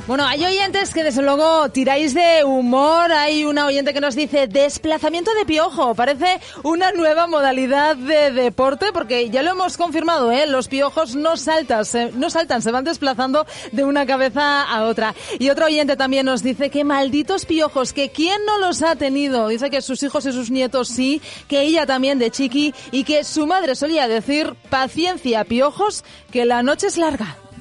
Bueno, hay oyentes que desde luego tiráis de humor. Hay una oyente que nos dice desplazamiento de piojo. Parece una nueva modalidad de deporte porque ya lo hemos confirmado, ¿eh? Los piojos no saltan, se van desplazando de una cabeza a otra. Y otro oyente también nos dice que malditos piojos, que quién no los ha tenido. Dice que sus hijos y sus nietos sí, que ella también de chiqui y que su madre solía decir paciencia piojos, que la noche es larga.